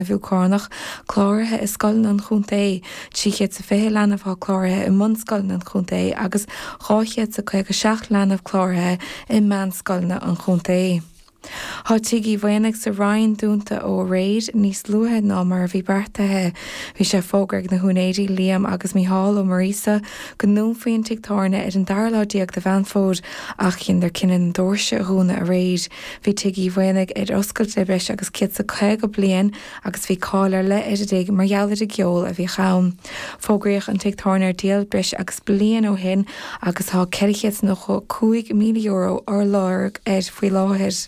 bhú cánach chláirithe is scoilin an chunta tríchéad sa fé leanamh há chláirithe i mún scoilin an chunta agus cháchéad sa chuig 6 leanamh chláirithe i meán scoilna an chunta. Tá tuigi bhainnig sa Ryan dúnta ó réid níos luathe ná mar bhí bertathe bhí sé fógraigh na húnéidí Liam agus Micheál ó Marisa go nún faoin tictarna ar an darládíag de bheanfód ach cin ar cinan dúirse a húna a réid. Bhí tuigi bhainnig ar oscailt libris agus kit sa 2 bliain agus bhí cálar le idir mar gealad a geol a bhí cham. Fógraíoch an tictarna ar díal bris agus blian ó hin agus há ceirichéad nó €5 milliún ar láir faoi láthir.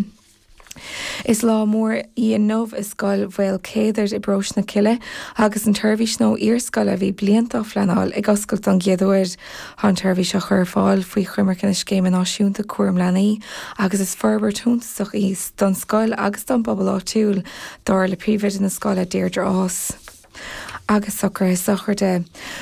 Is lá mór í an nómh is scoil bhfuil céidir i bros na ciile agus an turbhís nó íorscoil a bhí blianta fleanáil ag oscailt an gcéadúir an turbhís a chur fáil faoi chuimar cinna scéim náisiúnta cuairm lenaí agus is ferbhar túntasach os don scoil agus don bobal áitiúil dar le príomhid na scoil a Deirdre Ás. Agus sochar is sochar de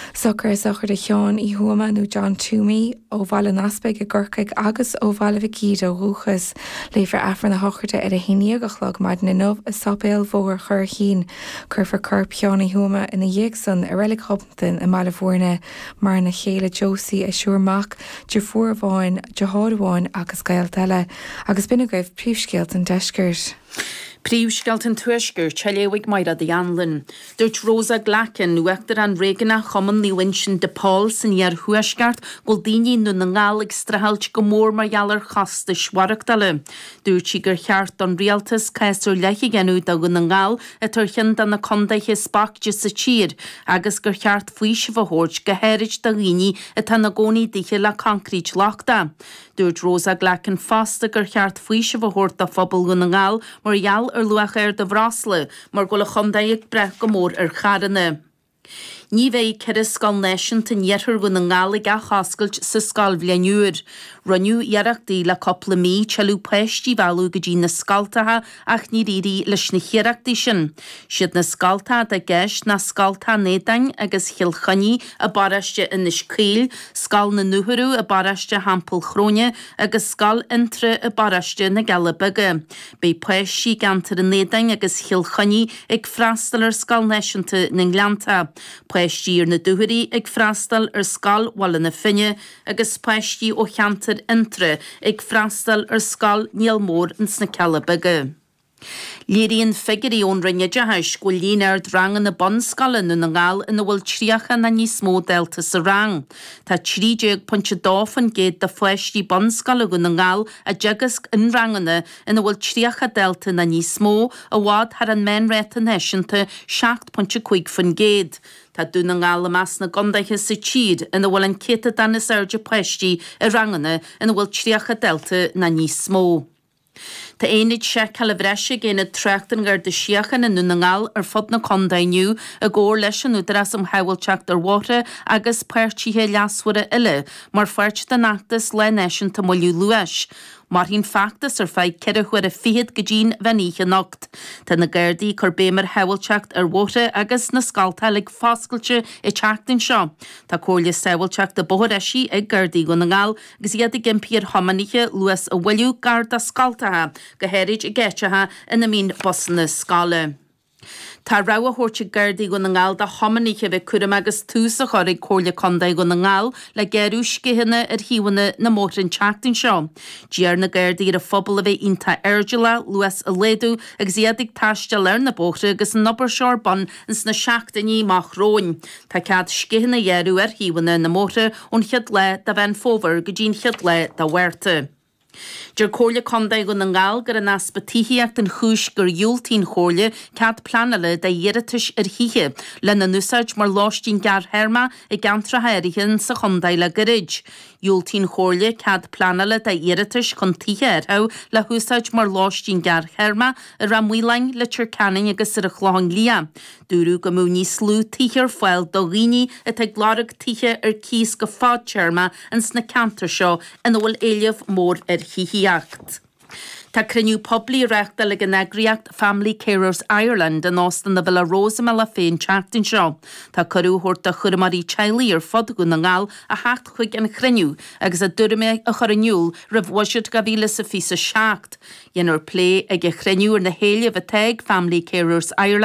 Seán í Huama nó John Toomey ó bhaile naspaig a ggurcaig agus ó bhaile bhí ó rúchas léifar afran na hocharte ar a híníagachlog maid na nómh a sapéal mhór chur chin chur chur peánaí Huama ina dhéag san a relic hoptain a mála bhórne mar na chéile Josie a siúrmach de fuarmháin de hádáin agus gail teile agus bina gaibh príomhscéalt an deiscirt. Príomhscéalt an tuaisgur teléigh maira de Anlin. Dúirt Rosa Glachan nuachtar an réganna choman líhain sin de Paul san ar thuaisceart ghil daoine nó na ngáil ag strahailt go mór mar gheallar chasta swareachtaile. Dúirt si gur cheart don rialtas caisteú leiche genú da go na ngáil a turchan dan na condaiche spacte sa tír agus gur cheart faoise bhthórt go héirid da riine a tá na gcónaí diche le concrete lachta. Dúirt Rosa Glachan fasta gur cheart faoise bhthórt a phobal go na ngáil mar gheall ar luach ar de bhrasla mar go le chundaigh breth go mór ar charanna. Ní bheith ceir scal neisian tan dhearthar go na ngálaigh a chascailt sa scal bhleanúir. Runniú iarachtaí le coppla mí tealú peistí bhealú go dtí na scaltatha ach ní rií leis na chiaachtaí sin. Siad na scalta de gceist na scalta nédain agus chiilchaní a baraiste inis céil, scal na nuharú a baraiste hampel chróne agus scal intre a baraiste na galabige. Bei peistí gantar a nédain agus chiilchaní ag freastal ar scal neisianta na nglanta. Peistír na dúthaí ag freastal ar scal walla na finne agus peistí ó cheantar intre ag freastal ar scal níl mór ins na calabige. Líríonn figurí ón rinne deis go líanaar rangan na bonscalan na ngáil ina bhfuil tríocha na níos mó delta sa rang. Tá 3.2 géad de foiistí bonscala go na ngáil a deagasc in rangana ina bhfuil tríocha delta na níos mó a bhád ar an menréta neisianta 7.5 géad. Tá dún na ngáil meas na gondaiche sa tír ina bhfuil an céta dan is airde poistí a rangana ina bhfuil tríocha delta na níos mó. Tá éanaid se calabhreise géna treachtan gur de siachan in na ngáil ar fod na condainiu a ggóir leis an údaras am hailteach ar bhóra agus puirtíthe leasfuire ile mar fuirt den nachtas le neisian tá moliú luais. Mar hín factas ar feid ceir chuir a fiad go dín bheníche nocht. Tá na gairdaí chur bémar hailteach ar bhóra agus na scaltaigh fáscailte i teachtain seo. Tá cóirla saoilteach de bohreisí ag gairdaí go na ngáil gus iad i gimpíar thomaníe luas a bhfuilú garda scaltathe go héirid i gceirtethe ina mín bosanna scala. Tá rá a thuirte gairdaí go na ngáil de thomaníe bheith cuirim agus túsa choirigh cóirla condaigh go na ngáil le geirú scihanna ar hiúna na mórin teachtain seo. Díar na gairdaí ar a phobal a bheith ionta airdeala luas a léadú agus iad ag taiste lear na bóchra agus an nobar seoir ban ins na seachtaí mach róin. Tá cead scihanna dhearú ar hiúna na móra ón chiad le da bhein fóbhar go dín chiad le da huirta. Deir cóirla condaigh go na ngáil gur an aspatííocht an chúis gur dúiltín chóirla cead planala de dhéiritis ar hithe le na núsáid mar láistín gar herma i gantra hairithin sa chondaigh le gorid. Dúiltín chóirla cead planala de dhéiritis chun tithe arthá le húsáid mar láistín gar herma a ramhuilein le turcanin agus ar a chláin lia. Dúrú go mú níos slú tíar foiil do riine a te glárag tithe ar cís go fád tearma ans na cantar seo ina bhfuil éileh mór ar hiíocht. Tá criniú poblí reachta le gan agriacht Family Carers Ireland an Austin na Villa Rosa me le féin chartin seo. Tá carú horta churmarí Charlie ar fod go na ngáil a hat chuig an criniú agus a durime a choriniúl rihhaisiid go bhíle sa fisa seacht. Dhéanaar plé ag a criniú ar na héile bh teag Family Carers Ireland